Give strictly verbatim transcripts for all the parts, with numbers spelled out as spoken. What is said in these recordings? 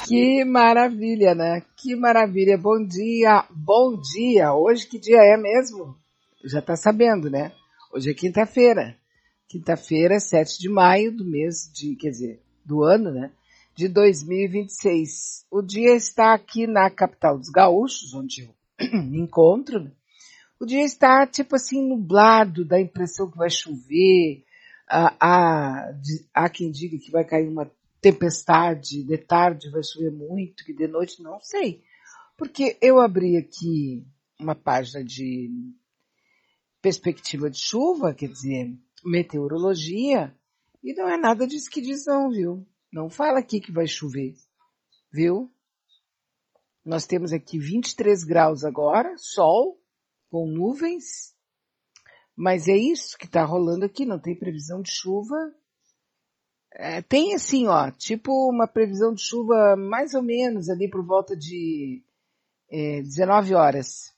Que maravilha, né? Que maravilha. Bom dia, bom dia. Hoje que dia é mesmo? Já tá sabendo, né? Hoje é quinta-feira. Quinta-feira, sete de maio do mês de, quer dizer, do ano, né? De dois mil e vinte e seis. O dia está aqui na capital dos gaúchos, onde eu me encontro, né? O dia está, tipo assim, nublado, dá a impressão que vai chover. Há, há, há quem diga que vai cair uma tempestade, de tarde vai chover muito, que de noite não sei. Porque eu abri aqui uma página de perspectiva de chuva, quer dizer, meteorologia, e não é nada disso que diz não, viu? Não fala aqui que vai chover, viu? Nós temos aqui vinte e três graus agora, sol, com nuvens, mas é isso que está rolando aqui, não tem previsão de chuva. É, tem assim, ó, tipo uma previsão de chuva mais ou menos ali por volta de é, dezenove horas.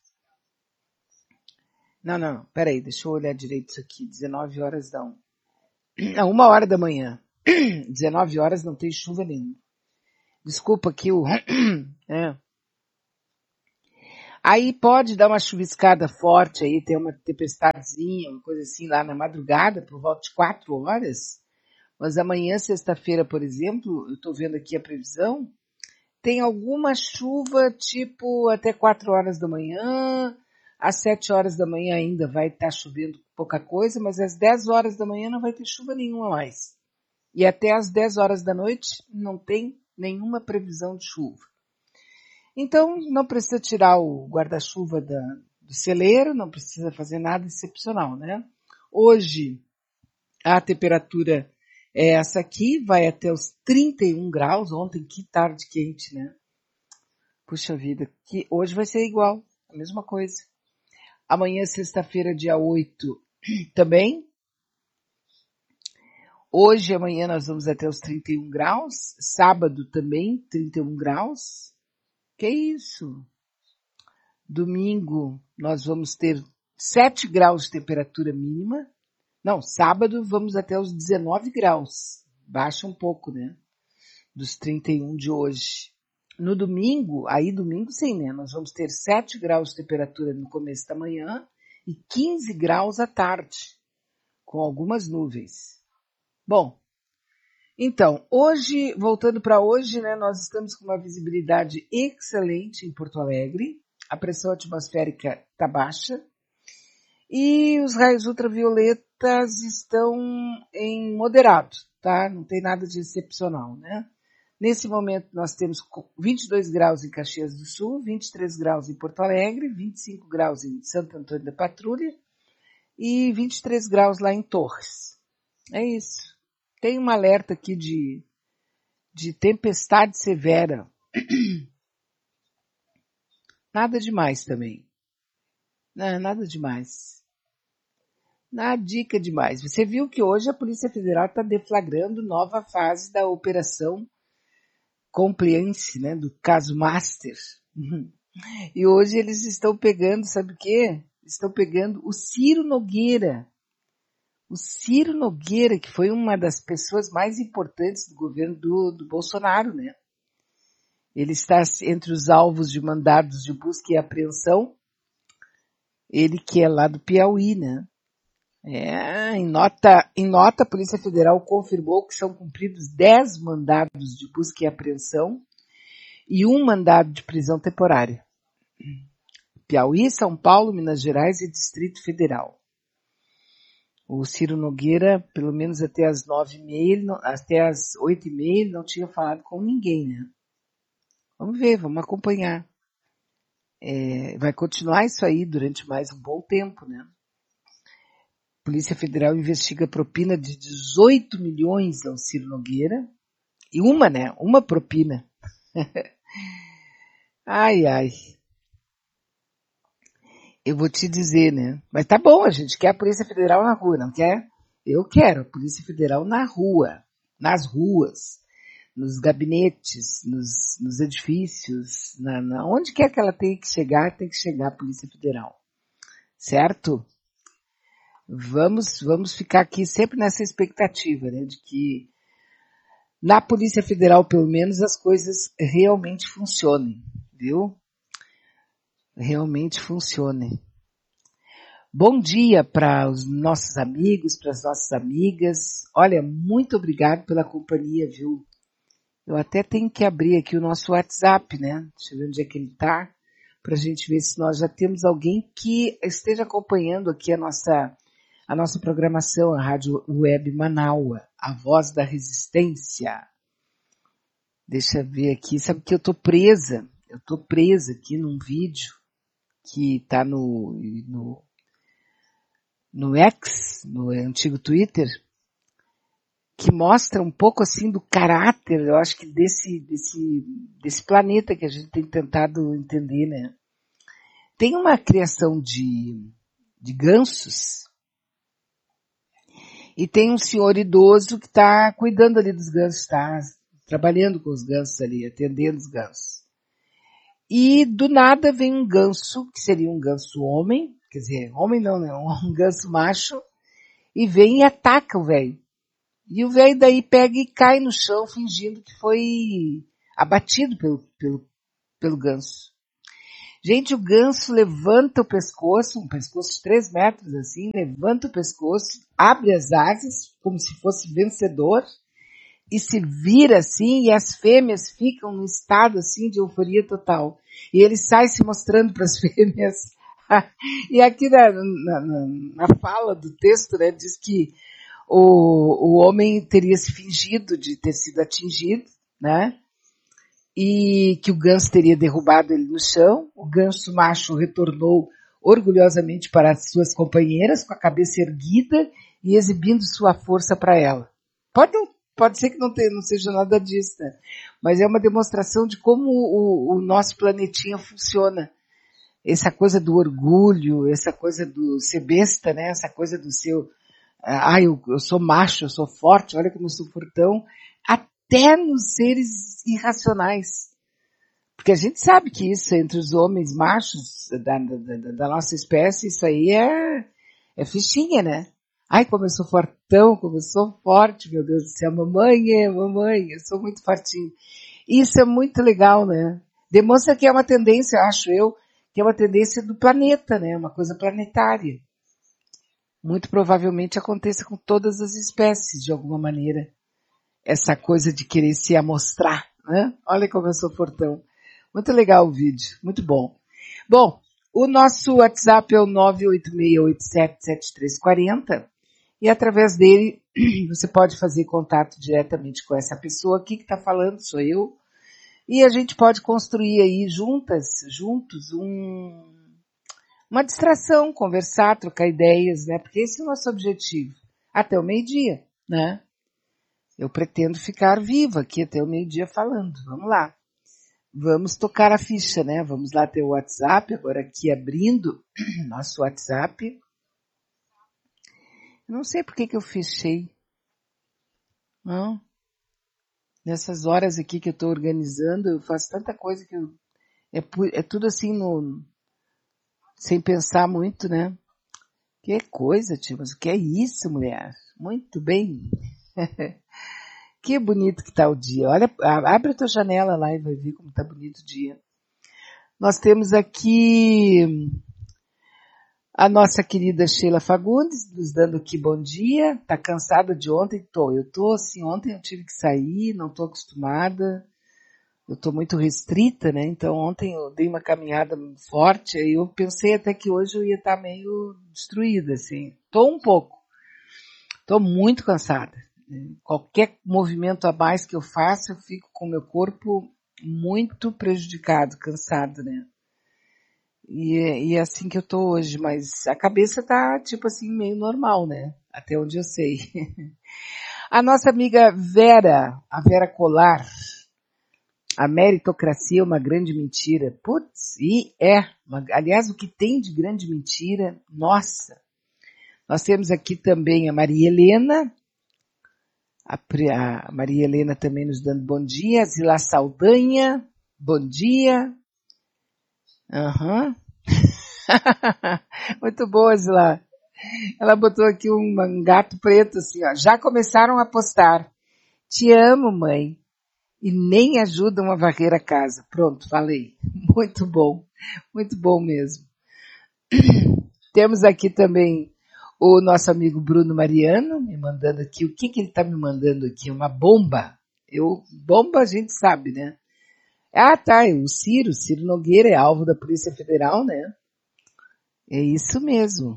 Não, não, não, peraí, deixa eu olhar direito isso aqui, dezenove horas não. Não, uma hora da manhã. dezenove horas não tem chuva nenhuma. Desculpa aqui o... é. Aí pode dar uma chuviscada forte aí, tem uma tempestadezinha, uma coisa assim lá na madrugada, por volta de quatro horas. Mas amanhã, sexta-feira, por exemplo, eu estou vendo aqui a previsão, tem alguma chuva tipo até quatro horas da manhã, às sete horas da manhã ainda vai estar tá chovendo pouca coisa, mas às dez horas da manhã não vai ter chuva nenhuma mais. E até às dez horas da noite não tem nenhuma previsão de chuva. Então, não precisa tirar o guarda-chuva da, do celeiro, não precisa fazer nada excepcional, né? Hoje, a temperatura é essa aqui, vai até os trinta e um graus. Ontem, que tarde quente, né? Puxa vida, que hoje vai ser igual, a mesma coisa. Amanhã, sexta-feira, dia oito, também. Hoje e amanhã nós vamos até os trinta e um graus. Sábado também, trinta e um graus. Que isso? Domingo nós vamos ter sete graus de temperatura mínima. Não, sábado vamos até os dezenove graus. Baixa um pouco, né? Dos trinta e um de hoje. No domingo, aí domingo sim, né? Nós vamos ter sete graus de temperatura no começo da manhã e quinze graus à tarde, com algumas nuvens. Bom, então, hoje, voltando para hoje, né, nós estamos com uma visibilidade excelente em Porto Alegre, a pressão atmosférica está baixa e os raios ultravioletas estão em moderado, tá? Não tem nada de excepcional, né? Nesse momento nós temos vinte e dois graus em Caxias do Sul, vinte e três graus em Porto Alegre, vinte e cinco graus em Santo Antônio da Patrulha e vinte e três graus lá em Torres. É isso. Tem um alerta aqui de, de tempestade severa. Nada demais também. Não, nada demais. Nada dica demais. Você viu que hoje a Polícia Federal está deflagrando nova fase da operação Compliance, né, do caso Master. E hoje eles estão pegando, sabe o quê? Estão pegando o Ciro Nogueira. O Ciro Nogueira, que foi uma das pessoas mais importantes do governo do, do Bolsonaro, né? Ele está entre os alvos de mandados de busca e apreensão. Ele que é lá do Piauí, né? É, em nota, em nota, a Polícia Federal confirmou que são cumpridos dez mandados de busca e apreensão e um mandado de prisão temporária. Piauí, São Paulo, Minas Gerais e Distrito Federal. O Ciro Nogueira, pelo menos até as nove e meia, até as oito e meia, ele não tinha falado com ninguém, né? Vamos ver, vamos acompanhar. É, vai continuar isso aí durante mais um bom tempo, né? A Polícia Federal investiga propina de dezoito milhões ao Ciro Nogueira. E uma, né? Uma propina. Ai, ai. Eu vou te dizer, né? Mas tá bom, a gente quer a Polícia Federal na rua, não quer? Eu quero a Polícia Federal na rua, nas ruas, nos gabinetes, nos, nos edifícios, na, na, onde quer que ela tenha que chegar, tem que chegar a Polícia Federal. Certo? Vamos, vamos ficar aqui sempre nessa expectativa, né? De que na Polícia Federal, pelo menos, as coisas realmente funcionem, viu? Realmente funcionem. Bom dia para os nossos amigos, para as nossas amigas. Olha, muito obrigado pela companhia, viu? Eu até tenho que abrir aqui o nosso WhatsApp, né? Deixa eu ver onde é que ele está, para a gente ver se nós já temos alguém que esteja acompanhando aqui a nossa, a nossa programação, a Rádio Web Manaua, a voz da resistência. Deixa eu ver aqui. Sabe que eu tô presa? Eu tô presa aqui num vídeo que está no, no, no X, no antigo Twitter, que mostra um pouco assim do caráter, eu acho que desse, desse, desse planeta que a gente tem tentado entender, né? Tem uma criação de, de gansos e tem um senhor idoso que está cuidando ali dos gansos, está trabalhando com os gansos ali, atendendo os gansos. E do nada vem um ganso, que seria um ganso homem, quer dizer, homem não, né? Um ganso macho, e vem e ataca o velho. E o velho daí pega e cai no chão fingindo que foi abatido pelo, pelo, pelo ganso. Gente, o ganso levanta o pescoço, um pescoço de três metros assim, levanta o pescoço, abre as asas como se fosse vencedor e se vira assim, e as fêmeas ficam num estado assim de euforia total. E ele sai se mostrando para as fêmeas. E aqui na, na, na, na fala do texto, né, diz que O, o homem teria se fingido de ter sido atingido, né? E que o ganso teria derrubado ele no chão. O ganso macho retornou orgulhosamente para as suas companheiras, com a cabeça erguida e exibindo sua força para ela. Pode, pode ser que não, tenha, não seja nada disso, né? Mas é uma demonstração de como o, o nosso planetinha funciona. Essa coisa do orgulho, essa coisa do ser besta, né? Essa coisa do seu... Ah, eu, eu sou macho, eu sou forte, olha como eu sou fortão, até nos seres irracionais. Porque a gente sabe que isso entre os homens machos da, da, da nossa espécie, isso aí é, é fichinha, né? Ai, como eu sou fortão, como eu sou forte, meu Deus do céu, mamãe é, mamãe, eu sou muito fortinho. Isso é muito legal, né? Demonstra que é uma tendência, acho eu, que é uma tendência do planeta, né? Uma coisa planetária. Muito provavelmente aconteça com todas as espécies, de alguma maneira. Essa coisa de querer se amostrar, né? Olha como eu sou fortão. Muito legal o vídeo, muito bom. Bom, o nosso WhatsApp é o nove oito seis oito sete sete três quatro zero e através dele você pode fazer contato diretamente com essa pessoa aqui que está falando, sou eu, e a gente pode construir aí juntas, juntos, um... uma distração, conversar, trocar ideias, né? Porque esse é o nosso objetivo. Até o meio-dia, né? Eu pretendo ficar viva aqui até o meio-dia falando. Vamos lá. Vamos tocar a ficha, né? Vamos lá ter o WhatsApp, agora aqui abrindo nosso WhatsApp. Eu não sei por que que eu fechei. Não. Nessas horas aqui que eu estou organizando, eu faço tanta coisa que eu... É, é tudo assim no... sem pensar muito, né? Que coisa, tio, mas o que é isso, mulher? Muito bem. Que bonito que tá o dia. Olha, abre a tua janela lá e vai ver como tá bonito o dia. Nós temos aqui a nossa querida Sheila Fagundes nos dando aqui bom dia. Tá cansada de ontem? Tô. Eu tô assim, ontem eu tive que sair, não tô acostumada. Eu tô muito restrita, né? Então ontem eu dei uma caminhada forte, aí eu pensei até que hoje eu ia estar meio destruída, assim. Tô um pouco. Tô muito cansada. Qualquer movimento a mais que eu faça, eu fico com o meu corpo muito prejudicado, cansado, né? E, e é assim que eu tô hoje, mas a cabeça tá, tipo assim, meio normal, né? Até onde eu sei. A nossa amiga Vera, a Vera Colar, a meritocracia é uma grande mentira. Putz, e é. Uma, aliás, o que tem de grande mentira, nossa. Nós temos aqui também a Maria Helena, a, a Maria Helena também nos dando bom dia, Zila Saldanha, bom dia. Aham. Uhum. Muito boa, Zila. Ela botou aqui um, um gato preto assim, ó. Já começaram a postar. Te amo, mãe. E nem ajudam a varrer a casa. Pronto, falei. Muito bom. Muito bom mesmo. Temos aqui também o nosso amigo Bruno Mariano, me mandando aqui. O que, que ele está me mandando aqui? Uma bomba. Eu, bomba a gente sabe, né? Ah, tá. O Ciro, Ciro Nogueira é alvo da Polícia Federal, né? É isso mesmo.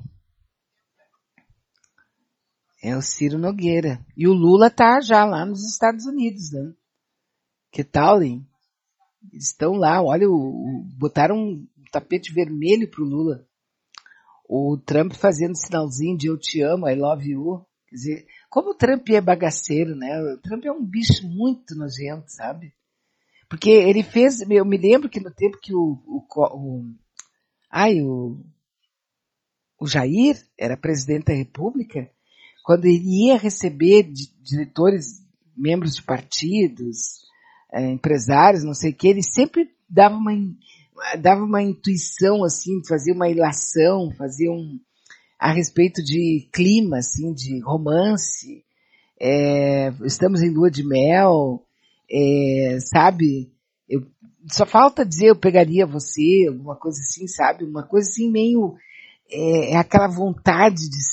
É o Ciro Nogueira. E o Lula tá já lá nos Estados Unidos, né? Que tal, hein? Eles estão lá, olha, o, o, botaram um tapete vermelho pro Lula. O Trump fazendo sinalzinho de eu te amo, I love you. Quer dizer, como o Trump é bagaceiro, né? O Trump é um bicho muito nojento, sabe? Porque ele fez, eu me lembro que no tempo que o, o, o ai, o, o Jair era presidente da República, quando ele ia receber di- diretores, membros de partidos, eh, empresários, não sei o que, ele sempre dava uma, in- dava uma intuição, assim, fazia uma ilação, fazia um, a respeito de clima, assim, de romance, é, estamos em lua de mel, é, sabe? Eu, só falta dizer eu pegaria você, alguma coisa assim, sabe? Uma coisa assim meio, é, é aquela vontade de